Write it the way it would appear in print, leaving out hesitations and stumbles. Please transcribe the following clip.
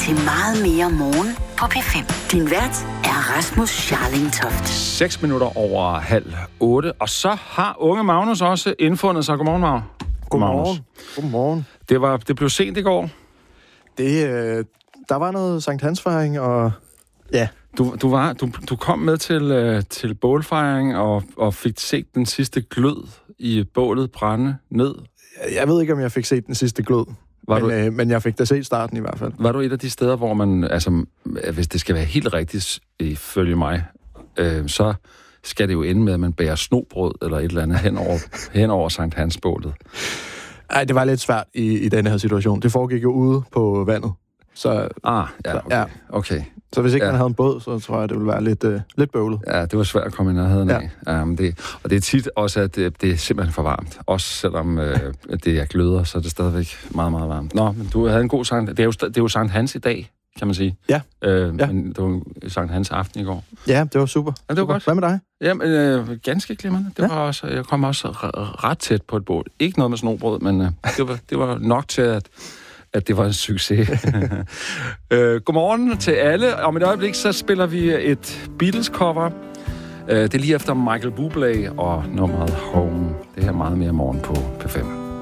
til Meget mere morgen på P5. Din vært er Rasmus Scharling Toft. 6 minutter over 7:30, og så har unge Magnus også indfundet sig. Godmorgen, Magnus. Godmorgen. Det blev sent i går. Der var noget Sankt Hans-fejring, og ja. Du kom med til bålfejring og fik set den sidste glød i bålet brænde ned. Jeg ved ikke, om jeg fik set den sidste glød, men jeg fik da set starten i hvert fald. Var du et af de steder, hvor man, altså, hvis det skal være helt rigtigt ifølge mig, så skal det jo ende med, at man bærer snobrød eller et eller andet hen over Sankt Hans-bålet? Nej, det var lidt svært i denne her situation. Det foregik jo ude på vandet. Så, okay. Så hvis ikke man havde en båd, så tror jeg, det ville være lidt bøvlet. Ja, det var svært at komme i nærheden af. Og det er tit også, at det er simpelthen for varmt. Også selvom det er gløder, så er det stadigvæk meget, meget varmt. Nå, men du havde en god Sankt... Det er jo Sankt Hans i dag, kan man sige. Ja. Men det var Sankt Hans aften i går. Ja, det var super. Ja, det var godt. Hvad med dig? Jamen, ganske glimrende. Jeg kom også ret tæt på et bål. Ikke noget med snobrød, men det var nok til, at det var en succes. Godmorgen til alle. Om et øjeblik, så spiller vi et Beatles-cover. Det er lige efter Michael Bublé og nummeret Home. Det her meget mere morgen på P5.